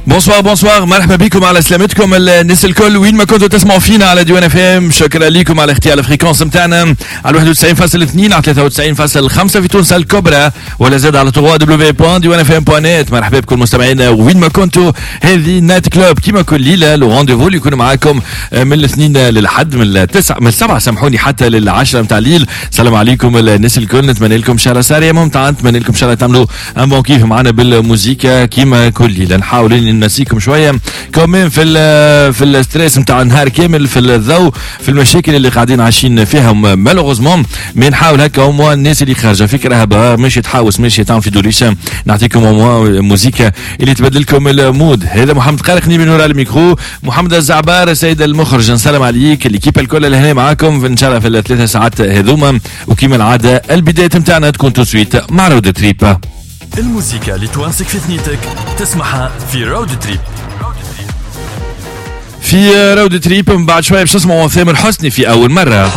بونسوار مرحبا بكم على سلامتكم الناس الكل وين ما كنتوا تسمعوا فينا على ديوان اف ام. شكرا لكم على اختيار الفريكونس نتاعنا على 91.2 على 93.5 في تونس الكبرى ولا زاد على www.diwanfm.net. مرحبا بكم مستمعينا وين ما كنتوا. هذه نايت كلوب كيما كل ليله لو رونديفو اللي يكون معاكم من الاثنين للحد من السبعة سامحوني حتى لل10 نتاع الليل. السلام عليكم الناس الكل. نتمنى لكم شهر ساري ممتع. نتمنى لكم ان شاء الله تعملوا ان بون كيف معنا بالموسيقى كيما كل ليله. نحاول نسيكم شويه كمان في الستريس نتاع النهار كامل في الضوء في المشاكل اللي قاعدين عايشين فيها مالوغوزمون. مي نحاول هكا او الناس اللي خارجه فكره هبه ماشي تحاوس ماشي تعمل في دوريشة نعطيكم او موسيقى اللي تبدل لكم المود. هذا محمد قارق نيمي نور على الميكرو. محمد الزعبار سيد المخرج نسلم عليك. الكيب الكل اللي هنا معاكم ان شاء الله في الثلاث ساعات هذوما. وكيما العاده البدايه نتاعنا تكون تسويت مع رود تريب. الموسيقى اللي توانسك في ثنيتك تسمعها في رود تريب. في رود تريب من بعد شويه باش نسمعوا ثامر حسني في اول مره.